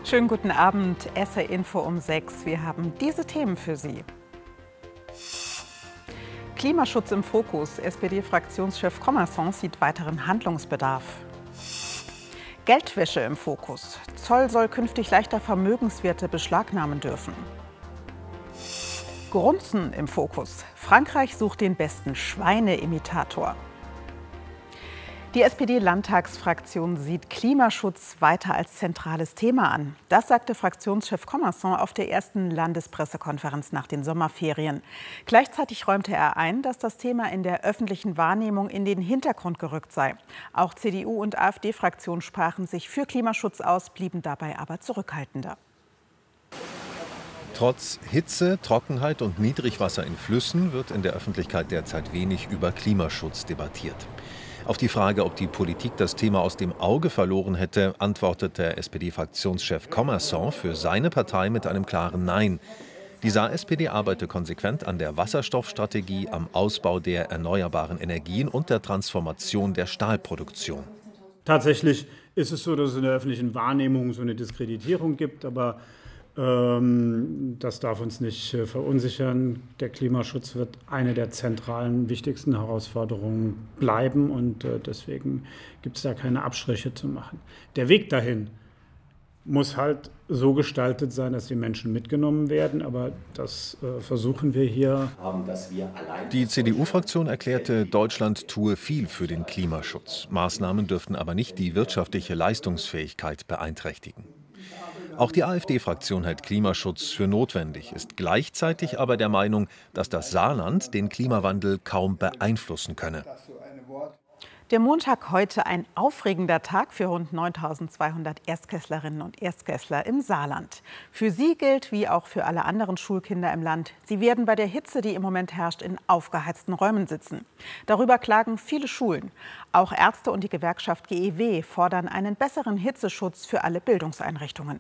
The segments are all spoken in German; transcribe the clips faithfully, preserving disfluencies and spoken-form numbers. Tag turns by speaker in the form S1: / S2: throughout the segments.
S1: Schönen guten Abend, S R Info um sechs. Wir haben diese Themen für Sie. Klimaschutz im Fokus. S P D-Fraktionschef Commerson sieht weiteren Handlungsbedarf. Geldwäsche im Fokus. Zoll soll künftig leichter Vermögenswerte beschlagnahmen dürfen. Grunzen im Fokus. Frankreich sucht den besten Schweineimitator. Die S P D-Landtagsfraktion sieht Klimaschutz weiter als zentrales Thema an. Das sagte Fraktionschef Commerson auf der ersten Landespressekonferenz nach den Sommerferien. Gleichzeitig räumte er ein, dass das Thema in der öffentlichen Wahrnehmung in den Hintergrund gerückt sei. Auch C D U- und AfD-Fraktionen sprachen sich für Klimaschutz aus, blieben dabei aber zurückhaltender.
S2: Trotz Hitze, Trockenheit und Niedrigwasser in Flüssen wird in der Öffentlichkeit derzeit wenig über Klimaschutz debattiert. Auf die Frage, ob die Politik das Thema aus dem Auge verloren hätte, antwortete S P D-Fraktionschef Commerson für seine Partei mit einem klaren Nein. Die Saar-S P D arbeite konsequent an der Wasserstoffstrategie, am Ausbau der erneuerbaren Energien und der Transformation der Stahlproduktion.
S3: Tatsächlich ist es so, dass es in der öffentlichen Wahrnehmung so eine Diskreditierung gibt, aber ähm, das darf uns nicht äh, verunsichern. Der Klimaschutz wird eine der zentralen, wichtigsten Herausforderungen bleiben und äh, deswegen gibt es da keine Abstriche zu machen. Der Weg dahin muss halt so gestaltet sein, dass die Menschen mitgenommen werden, aber das äh, versuchen wir hier.
S2: Die C D U-Fraktion erklärte, Deutschland tue viel für den Klimaschutz. Maßnahmen dürften aber nicht die wirtschaftliche Leistungsfähigkeit beeinträchtigen. Auch die AfD-Fraktion hält Klimaschutz für notwendig, ist gleichzeitig aber der Meinung, dass das Saarland den Klimawandel kaum beeinflussen könne.
S1: Der Montag heute ein aufregender Tag für rund neuntausendzweihundert Erstklässlerinnen und Erstklässler im Saarland. Für sie gilt, wie auch für alle anderen Schulkinder im Land, sie werden bei der Hitze, die im Moment herrscht, in aufgeheizten Räumen sitzen. Darüber klagen viele Schulen. Auch Ärzte und die Gewerkschaft G E W fordern einen besseren Hitzeschutz für alle Bildungseinrichtungen.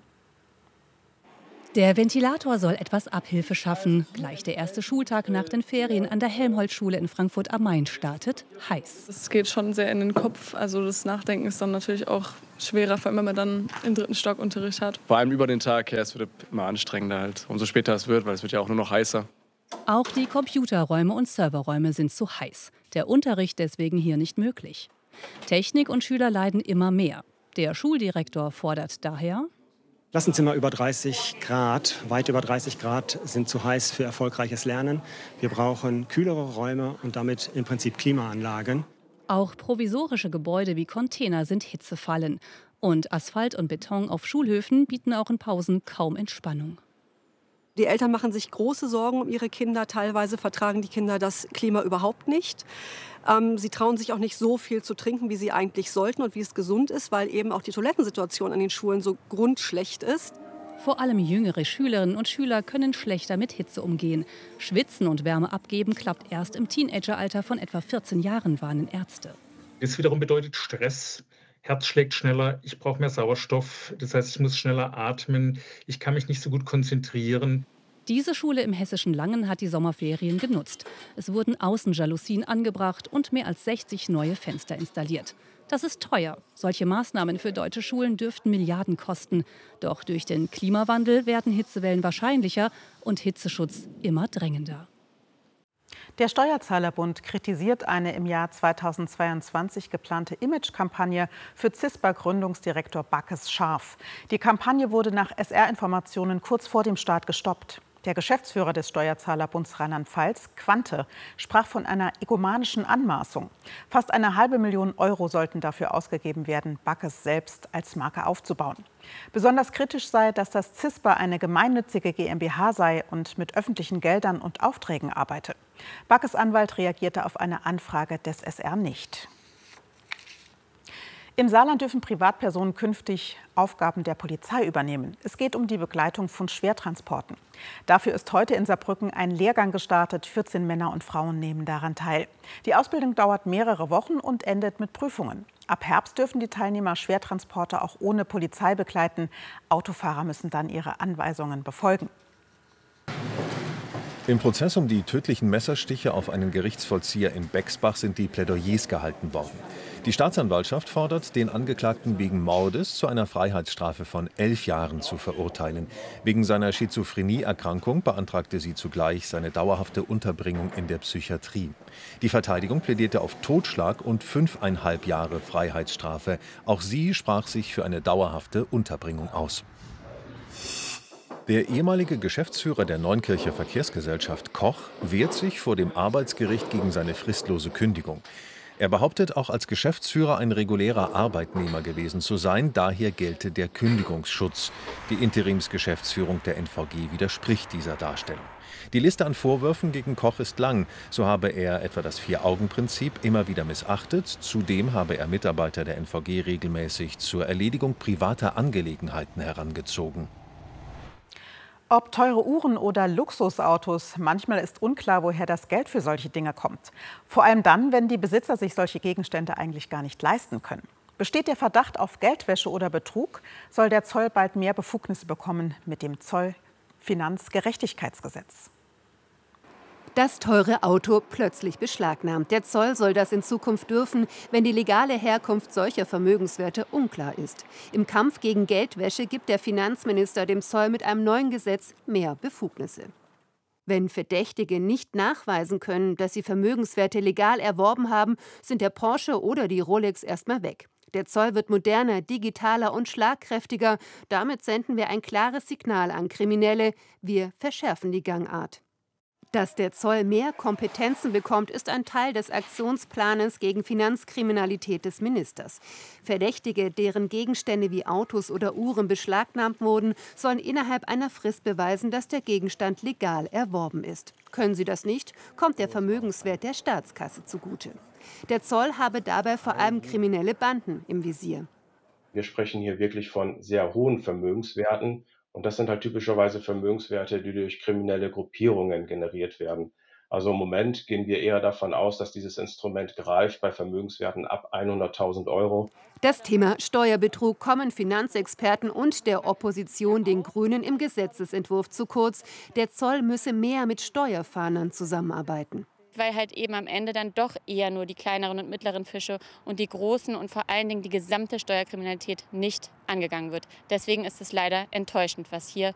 S4: Der Ventilator soll etwas Abhilfe schaffen. Gleich der erste Schultag nach den Ferien an der Helmholtz-Schule in Frankfurt am Main startet heiß.
S5: Es geht schon sehr in den Kopf. Also das Nachdenken ist dann natürlich auch schwerer, vor allem wenn man dann im dritten Stock Unterricht hat.
S6: Vor allem über den Tag her, es wird immer anstrengender halt. Umso später es wird, weil es wird ja auch nur noch heißer.
S4: Auch die Computerräume und Serverräume sind zu heiß. Der Unterricht deswegen hier nicht möglich. Technik und Schüler leiden immer mehr. Der Schuldirektor fordert daher:
S7: Klassenzimmer über dreißig Grad, weit über dreißig Grad sind zu heiß für erfolgreiches Lernen. Wir brauchen kühlere Räume und damit im Prinzip Klimaanlagen.
S4: Auch provisorische Gebäude wie Container sind Hitzefallen. Und Asphalt und Beton auf Schulhöfen bieten auch in Pausen kaum Entspannung.
S8: Die Eltern machen sich große Sorgen um ihre Kinder. Teilweise vertragen die Kinder das Klima überhaupt nicht. Ähm, sie trauen sich auch nicht so viel zu trinken, wie sie eigentlich sollten und wie es gesund ist, weil eben auch die Toilettensituation an den Schulen so grundschlecht ist.
S4: Vor allem jüngere Schülerinnen und Schüler können schlechter mit Hitze umgehen. Schwitzen und Wärme abgeben klappt erst im Teenageralter von etwa vierzehn Jahren, warnen Ärzte.
S9: Das wiederum bedeutet Stress. Herz schlägt schneller, ich brauche mehr Sauerstoff, das heißt, ich muss schneller atmen, ich kann mich nicht so gut konzentrieren.
S4: Diese Schule im hessischen Langen hat die Sommerferien genutzt. Es wurden Außenjalousien angebracht und mehr als sechzig neue Fenster installiert. Das ist teuer. Solche Maßnahmen für deutsche Schulen dürften Milliarden kosten. Doch durch den Klimawandel werden Hitzewellen wahrscheinlicher und Hitzeschutz immer drängender.
S1: Der Steuerzahlerbund kritisiert eine im Jahr zweitausendzweiundzwanzig geplante Imagekampagne für CISPA-Gründungsdirektor Backes scharf. Die Kampagne wurde nach S R-Informationen kurz vor dem Start gestoppt. Der Geschäftsführer des Steuerzahlerbunds Rheinland-Pfalz, Quante, sprach von einer egomanischen Anmaßung. Fast eine halbe Million Euro sollten dafür ausgegeben werden, Backes selbst als Marke aufzubauen. Besonders kritisch sei, dass das CISPA eine gemeinnützige GmbH sei und mit öffentlichen Geldern und Aufträgen arbeite. Backes Anwalt reagierte auf eine Anfrage des S R nicht. Im Saarland dürfen Privatpersonen künftig Aufgaben der Polizei übernehmen. Es geht um die Begleitung von Schwertransporten. Dafür ist heute in Saarbrücken ein Lehrgang gestartet. vierzehn Männer und Frauen nehmen daran teil. Die Ausbildung dauert mehrere Wochen und endet mit Prüfungen. Ab Herbst dürfen die Teilnehmer Schwertransporte auch ohne Polizei begleiten. Autofahrer müssen dann ihre Anweisungen befolgen.
S2: Im Prozess um die tödlichen Messerstiche auf einen Gerichtsvollzieher in Bexbach sind die Plädoyers gehalten worden. Die Staatsanwaltschaft fordert, den Angeklagten wegen Mordes zu einer Freiheitsstrafe von elf Jahren zu verurteilen. Wegen seiner Schizophrenieerkrankung beantragte sie zugleich seine dauerhafte Unterbringung in der Psychiatrie. Die Verteidigung plädierte auf Totschlag und fünfeinhalb Jahre Freiheitsstrafe. Auch sie sprach sich für eine dauerhafte Unterbringung aus. Der ehemalige Geschäftsführer der Neunkircher Verkehrsgesellschaft Koch wehrt sich vor dem Arbeitsgericht gegen seine fristlose Kündigung. Er behauptet, auch als Geschäftsführer ein regulärer Arbeitnehmer gewesen zu sein, daher gelte der Kündigungsschutz. Die Interimsgeschäftsführung der N V G widerspricht dieser Darstellung. Die Liste an Vorwürfen gegen Koch ist lang. So habe er etwa das Vier-Augen-Prinzip immer wieder missachtet. Zudem habe er Mitarbeiter der N V G regelmäßig zur Erledigung privater Angelegenheiten herangezogen.
S1: Ob teure Uhren oder Luxusautos, manchmal ist unklar, woher das Geld für solche Dinge kommt. Vor allem dann, wenn die Besitzer sich solche Gegenstände eigentlich gar nicht leisten können. Besteht der Verdacht auf Geldwäsche oder Betrug, soll der Zoll bald mehr Befugnisse bekommen mit dem Zollfinanzgerechtigkeitsgesetz.
S10: Das teure Auto plötzlich beschlagnahmt. Der Zoll soll das in Zukunft dürfen, wenn die legale Herkunft solcher Vermögenswerte unklar ist. Im Kampf gegen Geldwäsche gibt der Finanzminister dem Zoll mit einem neuen Gesetz mehr Befugnisse. Wenn Verdächtige nicht nachweisen können, dass sie Vermögenswerte legal erworben haben, sind der Porsche oder die Rolex erstmal weg. Der Zoll wird moderner, digitaler und schlagkräftiger. Damit senden wir ein klares Signal an Kriminelle. Wir verschärfen die Gangart. Dass der Zoll mehr Kompetenzen bekommt, ist ein Teil des Aktionsplans gegen Finanzkriminalität des Ministers. Verdächtige, deren Gegenstände wie Autos oder Uhren beschlagnahmt wurden, sollen innerhalb einer Frist beweisen, dass der Gegenstand legal erworben ist. Können sie das nicht, kommt der Vermögenswert der Staatskasse zugute. Der Zoll habe dabei vor allem kriminelle Banden im Visier.
S11: Wir sprechen hier wirklich von sehr hohen Vermögenswerten. Und das sind halt typischerweise Vermögenswerte, die durch kriminelle Gruppierungen generiert werden. Also im Moment gehen wir eher davon aus, dass dieses Instrument greift bei Vermögenswerten ab hunderttausend Euro.
S10: Das Thema Steuerbetrug kommen Finanzexperten und der Opposition, den Grünen, im Gesetzesentwurf zu kurz. Der Zoll müsse mehr mit Steuerfahndern zusammenarbeiten.
S12: Weil halt eben am Ende dann doch eher nur die kleineren und mittleren Fische und die großen und vor allen Dingen die gesamte Steuerkriminalität nicht angegangen wird. Deswegen ist es leider enttäuschend, was hier